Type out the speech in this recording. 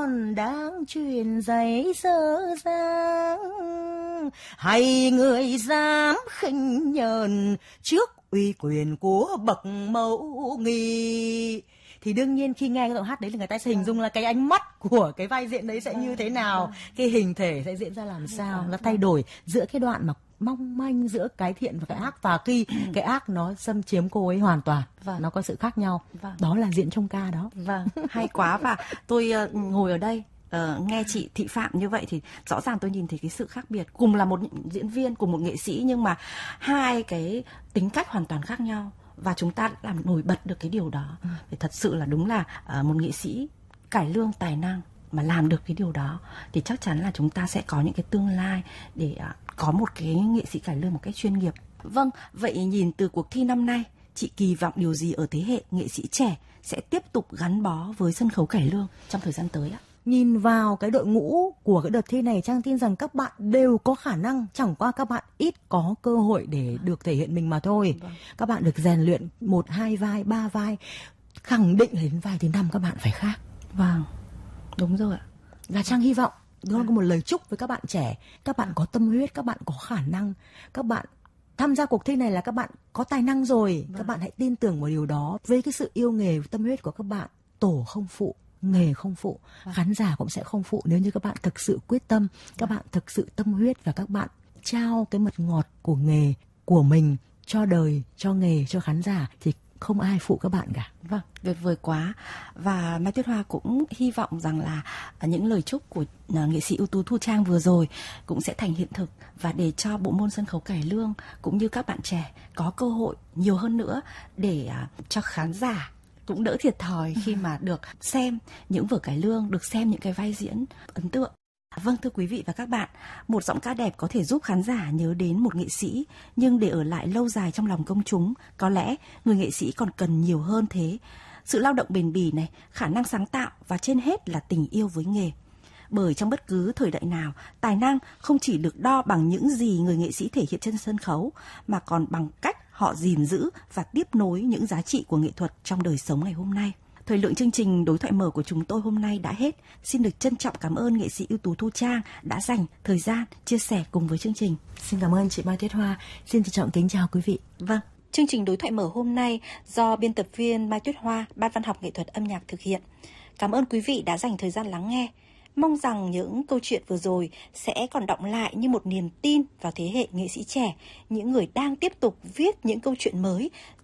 còn đang truyền dạy dở dang. Hay người dám khinh nhờn trước uy quyền của bậc mẫu nghi. Thì đương nhiên khi nghe cái giọng hát đấy là người ta sẽ hình dung là cái ánh mắt của cái vai diễn đấy sẽ như thế nào, cái hình thể sẽ diễn ra làm sao, nó thay đổi giữa cái đoạn mà mong manh giữa cái thiện và cái ác, và khi cái ác nó xâm chiếm cô ấy hoàn toàn, nó có sự khác nhau. Đó là diễn trong ca đó. Hay quá. Và tôi ngồi ở đây nghe chị Thị Phạm như vậy thì rõ ràng tôi nhìn thấy cái sự khác biệt. Cùng là một diễn viên, cùng một nghệ sĩ, nhưng mà hai cái tính cách hoàn toàn khác nhau, và chúng ta làm nổi bật được cái điều đó. Thì thật sự là đúng là một nghệ sĩ cải lương tài năng mà làm được cái điều đó thì chắc chắn là chúng ta sẽ có những cái tương lai để có một cái nghệ sĩ cải lương một cách chuyên nghiệp. Vâng, vậy nhìn từ cuộc thi năm nay, chị kỳ vọng điều gì ở thế hệ nghệ sĩ trẻ sẽ tiếp tục gắn bó với sân khấu cải lương trong thời gian tới ạ? Nhìn vào cái đội ngũ của cái đợt thi này, Trang tin rằng các bạn đều có khả năng, chẳng qua các bạn ít có cơ hội để được thể hiện mình mà thôi. Các bạn được rèn luyện 1, 2 vai, 3 vai, khẳng định đến vai thứ 5 các bạn phải khác. Vâng, đúng rồi ạ. Và Trang hy vọng, đó có một lời chúc với các bạn trẻ. Các bạn có tâm huyết, các bạn có khả năng, các bạn tham gia cuộc thi này là các bạn có tài năng rồi. Các bạn hãy tin tưởng vào điều đó. Với cái sự yêu nghề, tâm huyết của các bạn, tổ không phụ, nghề không phụ, khán giả cũng sẽ không phụ nếu như các bạn thực sự quyết tâm, các bạn thực sự tâm huyết, và các bạn trao cái mật ngọt của nghề của mình cho đời, cho nghề, cho khán giả thì không ai phụ các bạn cả. Vâng, tuyệt vời quá. Và Mai Tuyết Hoa cũng hy vọng rằng là những lời chúc của nghệ sĩ ưu tú Thu Trang vừa rồi cũng sẽ thành hiện thực, và để cho bộ môn sân khấu cải lương cũng như các bạn trẻ có cơ hội nhiều hơn nữa để cho khán giả cũng đỡ thiệt thòi khi mà được xem những vở cải lương, được xem những cái vai diễn ấn tượng. Vâng, thưa quý vị và các bạn, một giọng ca đẹp có thể giúp khán giả nhớ đến một nghệ sĩ, nhưng để ở lại lâu dài trong lòng công chúng, có lẽ người nghệ sĩ còn cần nhiều hơn thế. Sự lao động bền bỉ này, khả năng sáng tạo và trên hết là tình yêu với nghề. Bởi trong bất cứ thời đại nào, tài năng không chỉ được đo bằng những gì người nghệ sĩ thể hiện trên sân khấu, mà còn bằng cách họ gìn giữ và tiếp nối những giá trị của nghệ thuật trong đời sống ngày hôm nay. Thời lượng chương trình Đối thoại mở của chúng tôi hôm nay đã hết. Xin được trân trọng cảm ơn nghệ sĩ ưu tú Thu Trang đã dành thời gian chia sẻ cùng với chương trình. Xin cảm ơn chị Mai Tuyết Hoa. Xin trân trọng kính chào quý vị. Vâng, chương trình Đối thoại mở hôm nay do biên tập viên Mai Tuyết Hoa, Ban Văn học Nghệ thuật Âm nhạc thực hiện. Cảm ơn quý vị đã dành thời gian lắng nghe. Mong rằng những câu chuyện vừa rồi sẽ còn đọng lại như một niềm tin vào thế hệ nghệ sĩ trẻ, những người đang tiếp tục viết những câu chuyện mới